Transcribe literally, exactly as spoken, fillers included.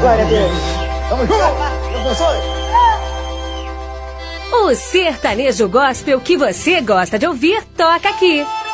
Glória a Deus. Vamos juntos. O sertanejo gospel que você gosta de ouvir toca aqui.